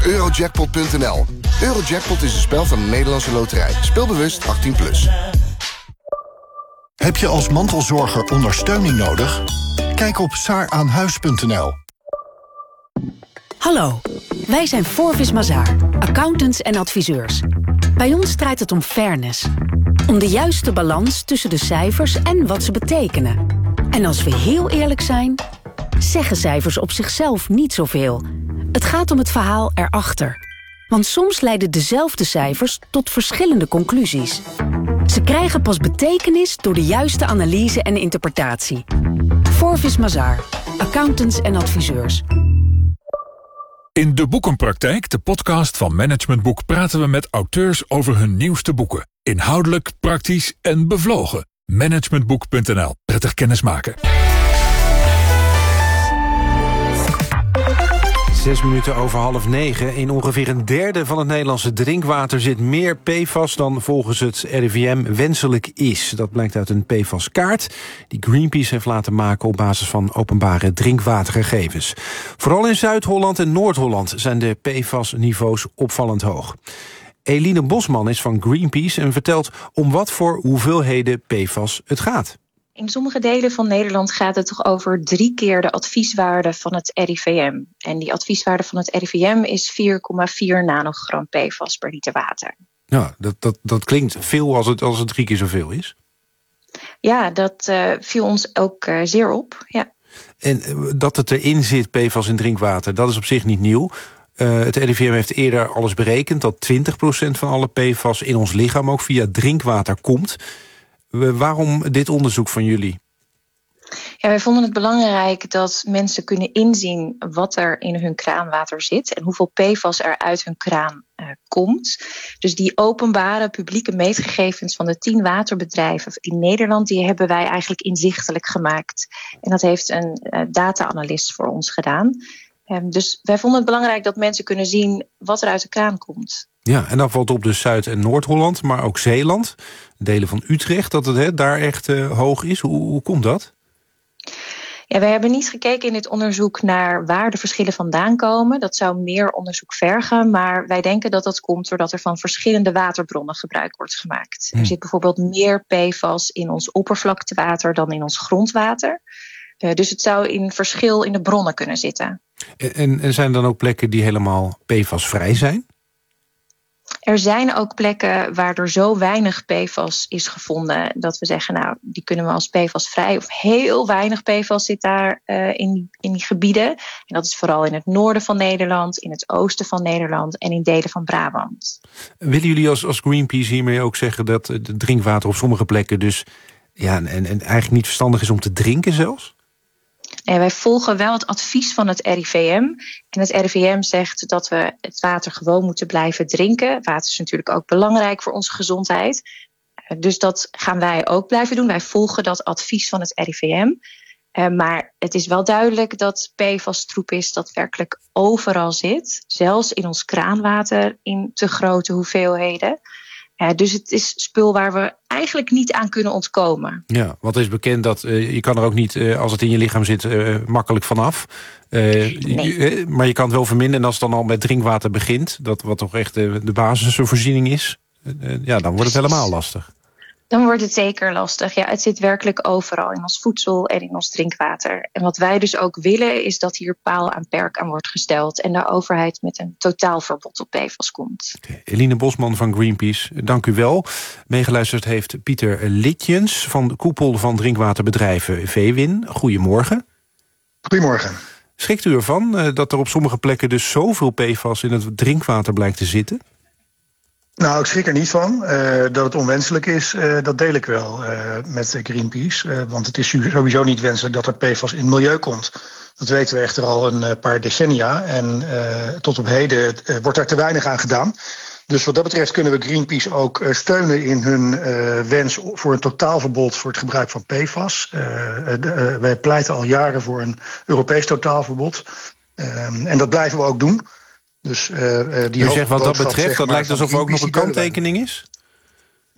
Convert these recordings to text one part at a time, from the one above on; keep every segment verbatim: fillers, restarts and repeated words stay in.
Eurojackpot punt n l. Eurojackpot is een spel van de Nederlandse Loterij. Speel bewust achttien plus. Heb je als mantelzorger ondersteuning nodig? Kijk op saar aan huis punt n l. Hallo, wij zijn Forvis Mazars, accountants en adviseurs. Bij ons draait het om fairness. Om de juiste balans tussen de cijfers en wat ze betekenen. En als we heel eerlijk zijn, zeggen cijfers op zichzelf niet zoveel. Het gaat om het verhaal erachter. Want soms leiden dezelfde cijfers tot verschillende conclusies. Ze krijgen pas betekenis door de juiste analyse en interpretatie. Forvis Mazars, accountants en adviseurs. In De Boekenpraktijk, de podcast van Management Boek, praten we met auteurs over hun nieuwste boeken. Inhoudelijk, praktisch en bevlogen. Managementboek punt n l. Prettig kennismaken. Zes minuten over half negen. In ongeveer een derde van het Nederlandse drinkwater zit meer P F A S dan volgens het R I V M wenselijk is. Dat blijkt uit een P F A S-kaart die Greenpeace heeft laten maken op basis van openbare drinkwatergegevens. Vooral in Zuid-Holland en Noord-Holland zijn de P F A S-niveaus opvallend hoog. Eline Bosman is van Greenpeace en vertelt om wat voor hoeveelheden P F A S het gaat. In sommige delen van Nederland gaat het toch over drie keer de advieswaarde van het R I V M. En die advieswaarde van het R I V M is vier komma vier nanogram P F A S per liter water. Ja, dat, dat, dat klinkt veel als het, als het drie keer zoveel is. Ja, dat uh, viel ons ook uh, zeer op, ja. En uh, dat het erin zit, P F A S in drinkwater, dat is op zich niet nieuw. Uh, het R I V M heeft eerder alles berekend dat twintig procent van alle P F A S in ons lichaam ook via drinkwater komt. Waarom dit onderzoek van jullie? Ja, wij vonden het belangrijk dat mensen kunnen inzien wat er in hun kraanwater zit en hoeveel P F A S er uit hun kraan uh, komt. Dus die openbare publieke meetgegevens van de tien waterbedrijven in Nederland, die hebben wij eigenlijk inzichtelijk gemaakt. En dat heeft een uh, data-analyst voor ons gedaan. Um, dus wij vonden het belangrijk dat mensen kunnen zien wat er uit de kraan komt. Ja, en dan valt op dus Zuid- en Noord-Holland, maar ook Zeeland, delen van Utrecht, dat het he, daar echt uh, hoog is. Hoe, hoe komt dat? Ja, wij hebben niet gekeken in dit onderzoek naar waar de verschillen vandaan komen. Dat zou meer onderzoek vergen, maar wij denken dat dat komt doordat er van verschillende waterbronnen gebruik wordt gemaakt. Hm. Er zit bijvoorbeeld meer P F A S in ons oppervlaktewater dan in ons grondwater. Uh, dus het zou in verschil in de bronnen kunnen zitten. En, en zijn er dan ook plekken die helemaal P F A S-vrij zijn? Er zijn ook plekken waar er zo weinig P F A S is gevonden dat we zeggen, nou, die kunnen we als P F A S-vrij, of heel weinig P F A S zit daar uh, in, in die gebieden. En dat is vooral in het noorden van Nederland, in het oosten van Nederland en in delen van Brabant. Willen jullie als, als Greenpeace hiermee ook zeggen dat het drinkwater op sommige plekken dus ja, en, en eigenlijk niet verstandig is om te drinken zelfs? En wij volgen wel het advies van het R I V M. En het R I V M zegt dat we het water gewoon moeten blijven drinken. Water is natuurlijk ook belangrijk voor onze gezondheid. Dus dat gaan wij ook blijven doen. Wij volgen dat advies van het R I V M. Uh, maar het is wel duidelijk dat P F A S troep is dat werkelijk overal zit. Zelfs in ons kraanwater in te grote hoeveelheden. Uh, dus het is spul waar we eigenlijk niet aan kunnen ontkomen. Ja, want het is bekend dat uh, je kan er ook niet, uh, als het in je lichaam zit, uh, makkelijk vanaf. Uh, nee. je, maar je kan het wel verminderen. En als het dan al met drinkwater begint, dat wat toch echt de, de basisvoorziening is, uh, ja, dan wordt het helemaal lastig. Dan wordt het zeker lastig. Ja, het zit werkelijk overal in ons voedsel en in ons drinkwater. En wat wij dus ook willen is dat hier paal aan perk aan wordt gesteld en de overheid met een totaalverbod op P F A S komt. Okay. Eline Bosman van Greenpeace, dank u wel. Meegeluisterd heeft Pieter Litjens van de koepel van drinkwaterbedrijven Veewin. Goedemorgen. Goedemorgen. Schrikt u ervan uh, dat er op sommige plekken dus zoveel P F A S in het drinkwater blijkt te zitten? Nou, ik schrik er niet van. Uh, dat het onwenselijk is, uh, dat deel ik wel uh, met Greenpeace. Uh, want het is sowieso niet wenselijk dat er P F A S in het milieu komt. Dat weten we echter al een paar decennia. En uh, tot op heden uh, wordt daar te weinig aan gedaan. Dus wat dat betreft kunnen we Greenpeace ook uh, steunen in hun uh, wens voor een totaalverbod voor het gebruik van P F A S. Uh, uh, wij pleiten al jaren voor een Europees totaalverbod. Uh, en dat blijven we ook doen. Dus, uh, die U zegt wat dat betreft, zeg maar, dat lijkt alsof er ook nog een kanttekening is?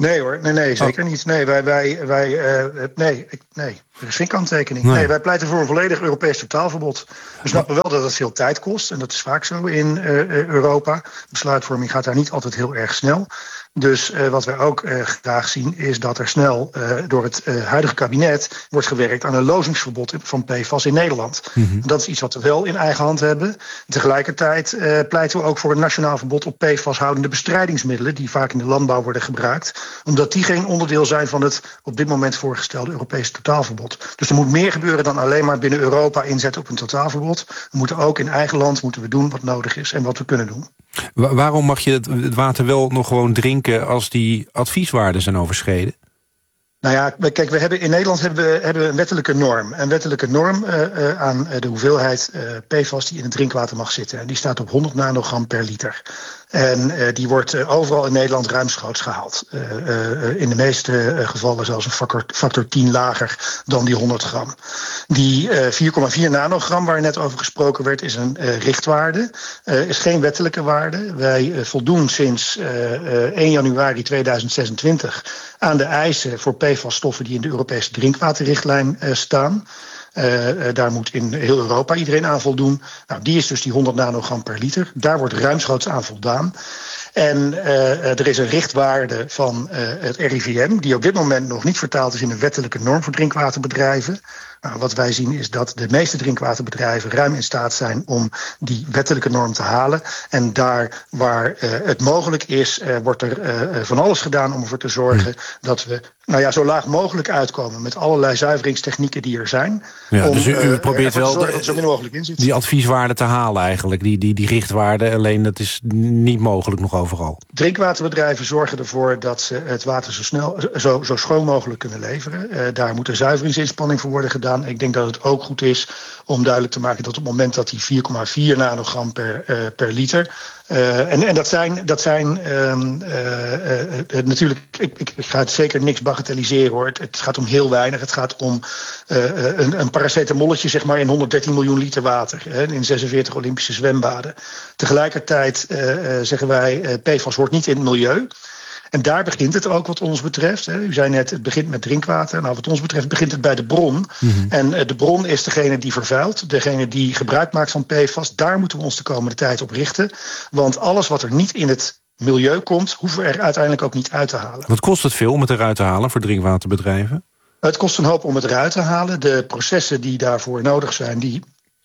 Nee hoor, nee, nee zeker oh. niet. Nee, wij, wij, wij, uh, nee, ik, nee, er is geen kanttekening. Nee. nee, wij pleiten voor een volledig Europees totaalverbod. We snappen wel dat het veel tijd kost. En dat is vaak zo in uh, Europa. Besluitvorming gaat daar niet altijd heel erg snel. Dus uh, wat wij ook uh, graag zien is dat er snel uh, door het uh, huidige kabinet wordt gewerkt aan een lozingsverbod van P F A S in Nederland. Mm-hmm. Dat is iets wat we wel in eigen hand hebben. Tegelijkertijd uh, pleiten we ook voor een nationaal verbod op P F A S houdende bestrijdingsmiddelen die vaak in de landbouw worden gebruikt. Omdat die geen onderdeel zijn van het op dit moment voorgestelde Europese totaalverbod. Dus er moet meer gebeuren dan alleen maar binnen Europa inzetten op een totaalverbod. We moeten ook in eigen land moeten we doen wat nodig is en wat we kunnen doen. Wa- waarom mag je het water wel nog gewoon drinken als die advieswaarden zijn overschreden? Nou ja, kijk, we hebben in Nederland hebben we, hebben we een wettelijke norm. Een wettelijke norm uh, uh, aan de hoeveelheid uh, P F A S die in het drinkwater mag zitten. En die staat op honderd nanogram per liter. En uh, die wordt uh, overal in Nederland ruimschoots gehaald. Uh, uh, in de meeste uh, gevallen zelfs een factor, factor tien lager dan die honderd gram. Die uh, vier komma vier nanogram waar net over gesproken werd is een uh, richtwaarde. Uh, is geen wettelijke waarde. Wij uh, voldoen sinds uh, uh, één januari tweeduizend zesentwintig aan de eisen voor P F A S-stoffen die in de Europese drinkwaterrichtlijn uh, staan. Uh, uh, daar moet in heel Europa iedereen aan voldoen. Nou, die is dus die honderd nanogram per liter. Daar wordt ruimschoots aan voldaan. En uh, er is een richtwaarde van uh, het R I V M... die op dit moment nog niet vertaald is in een wettelijke norm voor drinkwaterbedrijven. Nou, wat wij zien is dat de meeste drinkwaterbedrijven ruim in staat zijn om die wettelijke norm te halen. En daar waar uh, het mogelijk is, uh, wordt er uh, van alles gedaan om ervoor te zorgen hmm. dat we nou ja, zo laag mogelijk uitkomen met allerlei zuiveringstechnieken die er zijn. Ja, om, dus u, u probeert uh, wel zorgen, de, zo min mogelijk in zit. die advieswaarden te halen eigenlijk, die, die, die richtwaarden. Alleen dat is niet mogelijk nog overal. Drinkwaterbedrijven zorgen ervoor dat ze het water zo snel, zo, zo schoon mogelijk kunnen leveren. Uh, daar moet een zuiveringsinspanning voor worden gedaan. Ik denk dat het ook goed is om duidelijk te maken dat op het moment dat die vier komma vier nanogram per, uh, per liter... Uh, en, en dat zijn, dat zijn um, uh, uh, uh, natuurlijk, ik, ik, ik ga het zeker niks bagatelliseren hoor. Het, het gaat om heel weinig. Het gaat om uh, een, een paracetamolletje zeg maar in honderddertien miljoen liter water. Hè, in zesenveertig Olympische zwembaden. Tegelijkertijd uh, uh, zeggen wij, uh, P F A S hoort niet in het milieu. En daar begint het ook wat ons betreft. U zei net, het begint met drinkwater. Nou, wat ons betreft begint het bij de bron. Mm-hmm. En de bron is degene die vervuilt. Degene die gebruik maakt van P F A S. Daar moeten we ons de komende tijd op richten. Want alles wat er niet in het milieu komt, hoeven we er uiteindelijk ook niet uit te halen. Wat kost het veel om het eruit te halen voor drinkwaterbedrijven? Het kost een hoop om het eruit te halen. De processen die daarvoor nodig zijn, die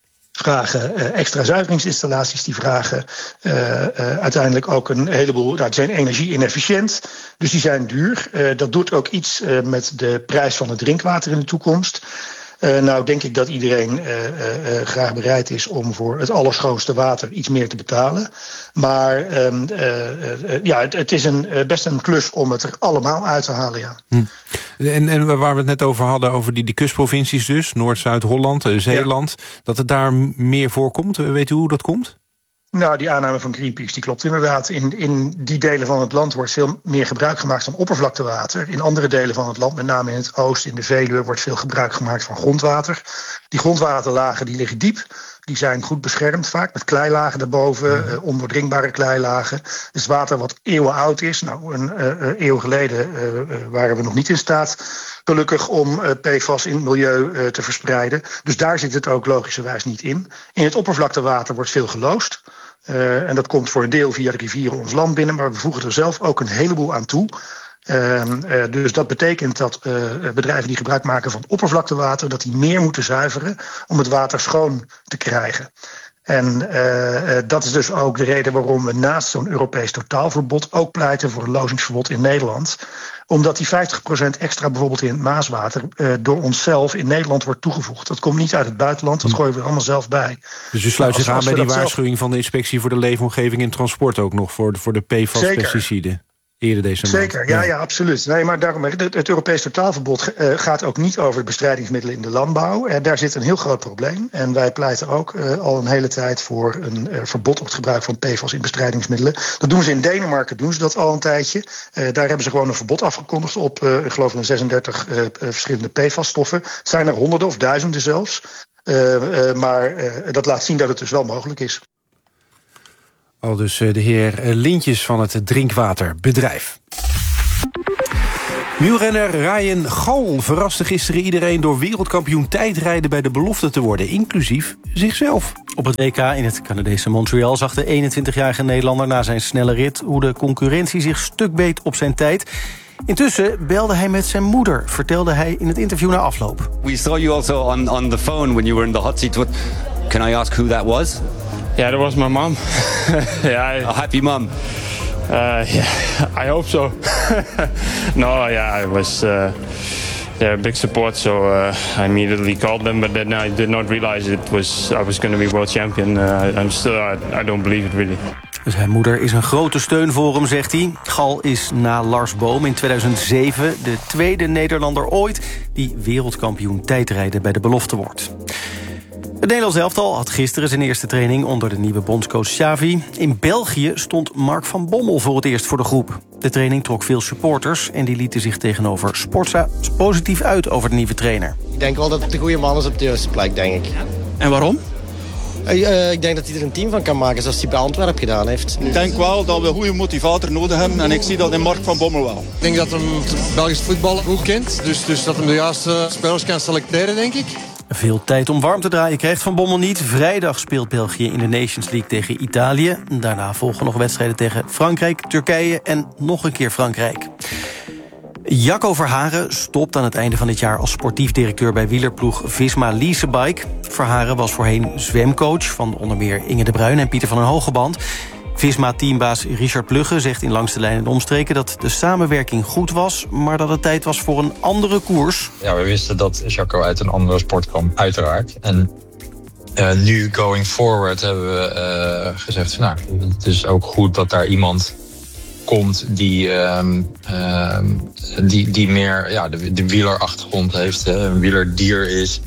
vragen uh, extra zuiveringsinstallaties, die vragen uh, uh, uiteindelijk ook een heleboel, nou, die zijn energie-inefficiënt, dus die zijn duur. Uh, dat doet ook iets uh, met de prijs van het drinkwater in de toekomst. Uh, nou denk ik dat iedereen uh, uh, uh, graag bereid is om voor het allerschoonste water iets meer te betalen. Maar um, uh, uh, ja, het, het is een, uh, best een klus om het er allemaal uit te halen, ja. Hm. En, en waar we het net over hadden, over die, die kustprovincies dus, Noord, Zuid-Holland, uh, Zeeland, ja. dat het daar meer voorkomt. Weet u hoe dat komt? Nou, die aanname van Greenpeace die klopt inderdaad. In, in die delen van het land wordt veel meer gebruik gemaakt van oppervlaktewater. In andere delen van het land, met name in het oosten, in de Veluwe, wordt veel gebruik gemaakt van grondwater. Die grondwaterlagen die liggen diep. Die zijn goed beschermd vaak, met kleilagen daarboven, uh, ondoordringbare kleilagen. Dus water wat eeuwen oud is. Nou, een uh, eeuw geleden uh, uh, waren we nog niet in staat, gelukkig, om uh, P F A S in het milieu uh, te verspreiden. Dus daar zit het ook logischerwijs niet in. In het oppervlaktewater wordt veel geloosd. Uh, en dat komt voor een deel via de rivieren ons land binnen, maar we voegen er zelf ook een heleboel aan toe. Uh, uh, dus dat betekent dat uh, bedrijven die gebruik maken van oppervlaktewater, dat die meer moeten zuiveren om het water schoon te krijgen. En uh, uh, dat is dus ook de reden waarom we naast zo'n Europees totaalverbod ook pleiten voor een lozingsverbod in Nederland. Omdat die vijftig procent extra bijvoorbeeld in het Maaswater uh, door onszelf in Nederland wordt toegevoegd. Dat komt niet uit het buitenland, dat gooien we er allemaal zelf bij. Dus u sluit zich aan bij die waarschuwing zelf van de Inspectie voor de Leefomgeving en Transport ook nog voor de, voor de P F A S-pesticiden? Eerder deze maand. Zeker, ja, ja, absoluut. Nee, maar daarom, het, het Europees totaalverbod uh, gaat ook niet over bestrijdingsmiddelen in de landbouw. En daar zit een heel groot probleem. En wij pleiten ook uh, al een hele tijd voor een uh, verbod op het gebruik van P F A S in bestrijdingsmiddelen. Dat doen ze in Denemarken, doen ze dat al een tijdje. Uh, daar hebben ze gewoon een verbod afgekondigd op, uh, ik geloof, een zesendertig uh, verschillende P F A S-stoffen. Het zijn er honderden of duizenden zelfs. Uh, uh, maar uh, dat laat zien dat het dus wel mogelijk is. Al dus de heer Lintjes van het Drinkwaterbedrijf. Wielrenner Ryan Gal verraste gisteren iedereen door wereldkampioen tijdrijden bij de belofte te worden, inclusief zichzelf. Op het W K in het Canadese Montreal zag de eenentwintigjarige Nederlander na zijn snelle rit hoe de concurrentie zich stuk beet op zijn tijd. Intussen belde hij met zijn moeder, vertelde hij in het interview na afloop. We saw you also on, on the phone when you were in the hot seat. What, can I ask who that was? Yeah, that was my mom. yeah, I, A happy mom. Uh, yeah, I hope so. no, yeah, I was uh, yeah, big support, so uh, I immediately called them, but then I did not realize it was I was going to be world champion. Uh, I'm still, I, I don't believe it really. Zijn moeder is een grote steun voor hem, zegt hij. Gal is na Lars Boom in tweeduizend zeven de tweede Nederlander ooit die wereldkampioen tijdrijden bij de belofte wordt. Het Nederlands elftal had gisteren zijn eerste training onder de nieuwe bondscoach Xavi. In België stond Mark van Bommel voor het eerst voor de groep. De training trok veel supporters en die lieten zich tegenover Sportza positief uit over de nieuwe trainer. Ik denk wel dat het een goede man is op de juiste plek, denk ik. En waarom? Uh, ik denk dat hij er een team van kan maken, zoals hij bij Antwerpen gedaan heeft. Ik denk wel dat we een goede motivator nodig hebben en ik zie dat in Mark van Bommel wel. Ik denk dat hij Belgisch voetbal goed kent, dus, dus dat hij de juiste spelers kan selecteren, denk ik. Veel tijd om warm te draaien krijgt Van Bommel niet. Vrijdag speelt België in de Nations League tegen Italië. Daarna volgen nog wedstrijden tegen Frankrijk, Turkije en nog een keer Frankrijk. Jacco Verharen stopt aan het einde van dit jaar als sportief directeur bij wielerploeg Visma Leasebike. Verharen was voorheen zwemcoach van onder meer Inge de Bruin en Pieter van den Hogeband. Visma-teambaas Richard Plugge zegt in Langs de Lijn en Omstreken dat de samenwerking goed was, maar dat het tijd was voor een andere koers. Ja, we wisten dat Jacco uit een andere sport kwam, uiteraard. En uh, nu, going forward, hebben we uh, gezegd van, nou, het is ook goed dat daar iemand komt die, um, um, die, die meer ja, de, de wielerachtergrond heeft, hè, een wielerdier is.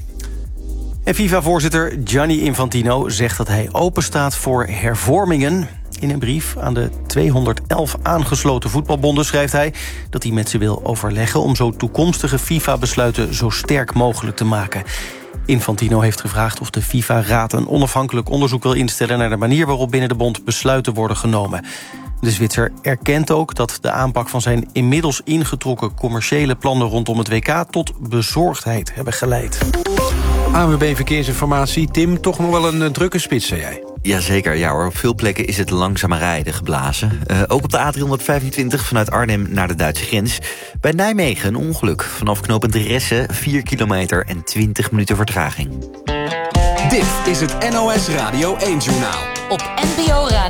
En FIFA-voorzitter Gianni Infantino zegt dat hij openstaat voor hervormingen. In een brief aan de tweehonderdelf aangesloten voetbalbonden schrijft hij dat hij met ze wil overleggen om zo toekomstige FIFA-besluiten zo sterk mogelijk te maken. Infantino heeft gevraagd of de FIFA-raad een onafhankelijk onderzoek wil instellen naar de manier waarop binnen de bond besluiten worden genomen. De Zwitser erkent ook dat de aanpak van zijn inmiddels ingetrokken commerciële plannen rondom het W K tot bezorgdheid hebben geleid. A W B Verkeersinformatie. Tim, toch nog wel een, een drukke spits, zei jij? Jazeker, ja hoor. Op veel plekken is het langzamer rijden geblazen. Uh, ook op de A driehonderdvijfentwintig vanuit Arnhem naar de Duitse grens. Bij Nijmegen een ongeluk. Vanaf knooppunt Ressen vier kilometer en twintig minuten vertraging. Dit is het N O S Radio één-journaal. Op N P O Radio